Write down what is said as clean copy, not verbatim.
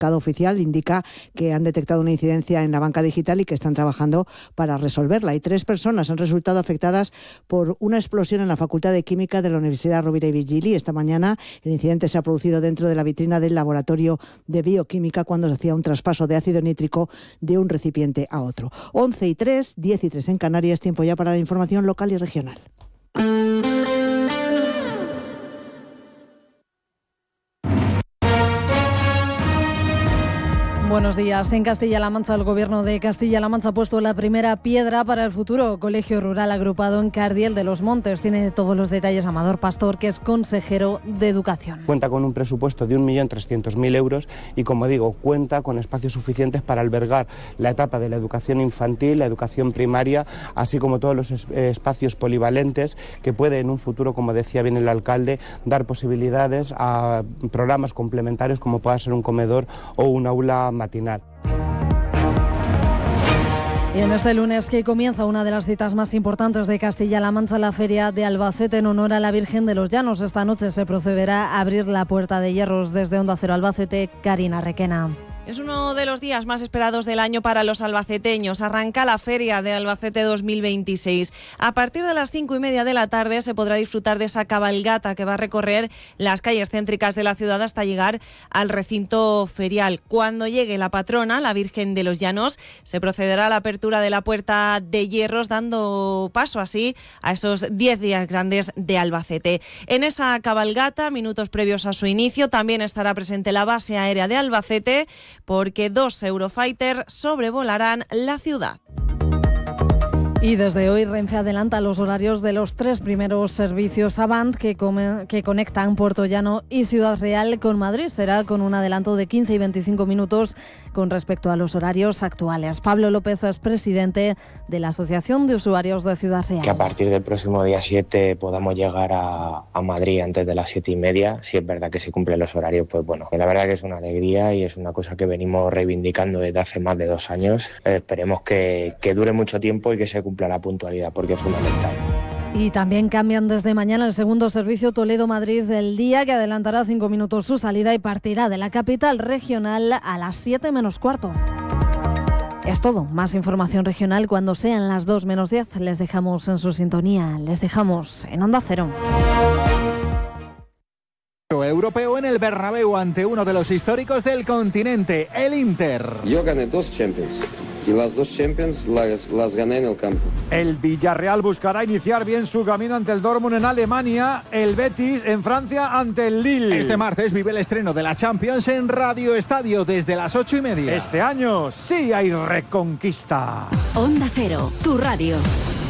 comunicado oficial indica que han detectado una incidencia en la banca digital y que están trabajando para resolverla. Y 3 personas han resultado afectadas por una explosión en la Facultad de Química de la Universidad Rovira i Virgili. Esta mañana el incidente se ha producido dentro de la vitrina del laboratorio de bioquímica cuando se hacía un traspaso de ácido nítrico de un recipiente a otro. 11:03, 10:03 en Canarias, tiempo ya para la información local y regional. Buenos días. En Castilla-La Mancha, el Gobierno de Castilla-La Mancha ha puesto la primera piedra para el futuro colegio rural agrupado en Cardiel de los Montes. Tiene todos los detalles Amador Pastor, que es consejero de Educación. Cuenta con un presupuesto de 1.300.000 euros y, como digo, cuenta con espacios suficientes para albergar la etapa de la educación infantil, la educación primaria, así como todos los espacios polivalentes que puede en un futuro, como decía bien el alcalde, dar posibilidades a programas complementarios como pueda ser un comedor o un aula matinal. Y en este lunes que comienza una de las citas más importantes de Castilla-La Mancha, la Feria de Albacete en honor a la Virgen de los Llanos. Esta noche se procederá a abrir la Puerta de Hierros. Desde Onda Cero Albacete, Karina Requena. Es uno de los días más esperados del año para los albaceteños. Arranca la Feria de Albacete 2026. A partir de las 5:30 de la tarde se podrá disfrutar de esa cabalgata que va a recorrer las calles céntricas de la ciudad hasta llegar al recinto ferial. Cuando llegue la patrona, la Virgen de los Llanos, se procederá a la apertura de la Puerta de Hierros, dando paso así a esos 10 días grandes de Albacete. En esa cabalgata, minutos previos a su inicio, también estará presente la base aérea de Albacete, porque 2 Eurofighter sobrevolarán la ciudad. Y desde hoy Renfe adelanta los horarios de los 3 primeros servicios Avant que conectan Puerto Llano y Ciudad Real con Madrid. Será con un adelanto de 15 y 25 minutos con respecto a los horarios actuales. Pablo López es presidente de la Asociación de Usuarios de Ciudad Real. Que a partir del próximo día 7 podamos llegar a Madrid antes de las 7:30. Si es verdad que se cumplen los horarios, pues bueno, la verdad que es una alegría y es una cosa que venimos reivindicando desde hace más de 2 años. Esperemos que dure mucho tiempo y que se cumpla la puntualidad, porque es fundamental. Y también cambian desde mañana el segundo servicio Toledo-Madrid del día, que adelantará 5 minutos su salida y partirá de la capital regional a las 7 menos cuarto. Es todo. Más información regional cuando sean las 2 menos 10. Les dejamos en su sintonía. Les dejamos en Onda Cero. Europeo en el Bernabéu ante uno de los históricos del continente, el Inter. Yo gané 2 Champions y las 2 Champions las gané en el campo. El Villarreal buscará iniciar bien su camino ante el Dortmund en Alemania, el Betis en Francia ante el Lille. Este martes vive el estreno de la Champions en Radio Estadio desde las 8:30. Este año sí hay reconquista. Onda Cero, tu radio.